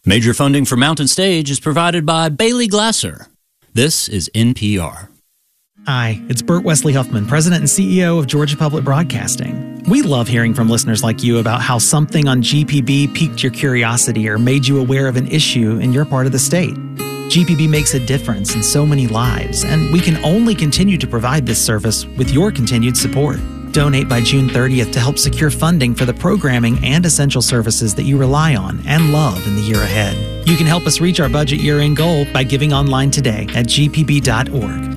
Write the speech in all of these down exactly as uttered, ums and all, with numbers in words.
Major funding for Mountain Stage is provided by Bailey Glasser. This is N P R. Hi, it's Burt Wesley Huffman, President and C E O of Georgia Public Broadcasting. We love hearing from listeners like you about how something on G P B piqued your curiosity or made you aware of an issue in your part of the state. G P B makes a difference in so many lives, and we can only continue to provide this service with your continued support. Donate by June thirtieth to help secure funding for the programming and essential services that you rely on and love in the year ahead. You can help us reach our budget year-end goal by giving online today at g p b dot org.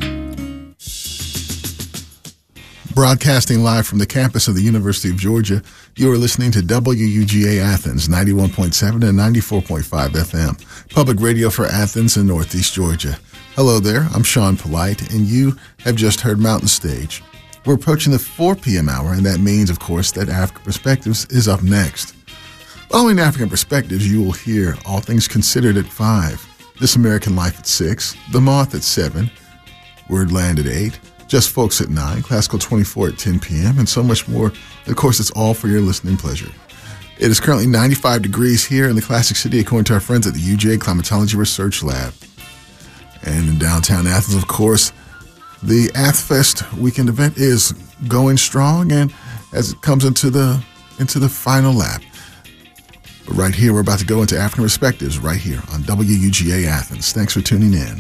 Broadcasting live from the campus of the University of Georgia, you are listening to W U G A Athens, ninety-one point seven and ninety-four point five F M, public radio for Athens and Northeast Georgia. Hello there, I'm Sean Polite, and you have just heard Mountain Stage. We're approaching the four p.m. hour, and that means, of course, that African Perspectives is up next. Following African Perspectives, you will hear All Things Considered at five, This American Life at six, The Moth at seven, Wordland at eight, Just Folks at nine, Classical twenty-four at ten p.m., and so much more. Of course, it's all for your listening pleasure. It is currently ninety-five degrees here in the Classic City, according to our friends at the U G A Climatology Research Lab. And in downtown Athens, of course, the AthFest weekend event is going strong, and as it comes into the into the final lap. But right here, we're about to go into African Perspectives right here on W U G A Athens. Thanks for tuning in.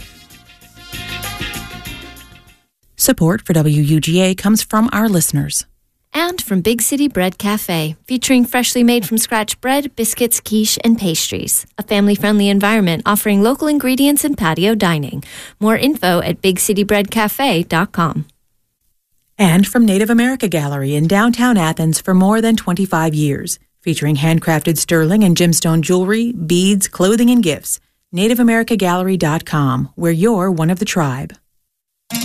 Support for W U G A comes from our listeners. And from Big City Bread Cafe, featuring freshly made from scratch bread, biscuits, quiche, and pastries. A family-friendly environment offering local ingredients and patio dining. More info at big city bread cafe dot com. And from Native America Gallery in downtown Athens for more than twenty-five years, featuring handcrafted sterling and gemstone jewelry, beads, clothing, and gifts. native america gallery dot com, where you're one of the tribe.